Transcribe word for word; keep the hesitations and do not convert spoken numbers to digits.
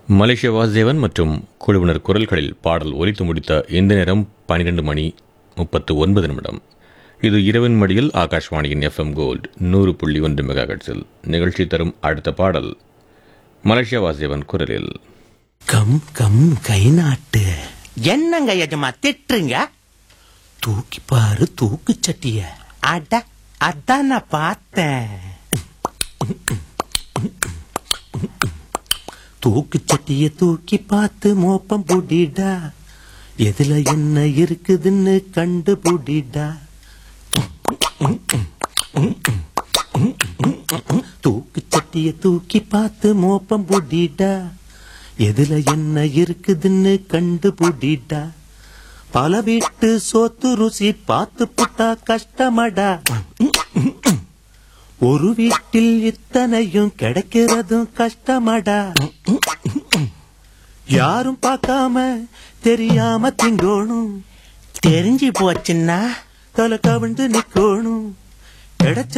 மலேசிய வாசுதேவன் மற்றும் குழுவினர் குரல்களில் பாடல் ஒலித்து முடித்த இந்த நேரம் பனிரெண்டு மணி முப்பத்து ஒன்பது நிமிடம். இது இரவின் மடியில் ஆகாஷ்வாணியின் எஃப்எம் கோல்டு நூறு புள்ளி ஒன்று மெகா ஹெர்ட்ஸில் நிகழ்ச்சி தரும் அடுத்த பாடல் மலேசியா வாசுதேவன் குரலில். கம் கம் கை நாட்டு. என்னங்க எஜமா திட்டுறீங்க? தூக்கி பாரு தூக்கு சட்டிய. அட அதான் நான் பார்த்தேன். தூக்கு சட்டிய தூக்கி பார்த்து மோப்பம் புடிடா, எதுல என்ன இருக்குதுன்னு கண்டு புடிடா. தூக்கு சட்டிய தூக்கி பார்த்து மோப்பம் புடிடா, எதுல என்ன இருக்குதுன்னு கண்டு புடிடா. பல வீட்டு சோத்து ருசி பார்த்து புட்டா கஷ்டமடா. ஒரு வீட்டில் இத்தனையும் கிடைக்கிறதும் கஷ்டமடா. யாரும் பார்க்காம தெரியாம திங்கோணும், தெரிஞ்சு போச்சுன்னா தலை கவிழ்ந்து நிக்கோணும். கிடைச்ச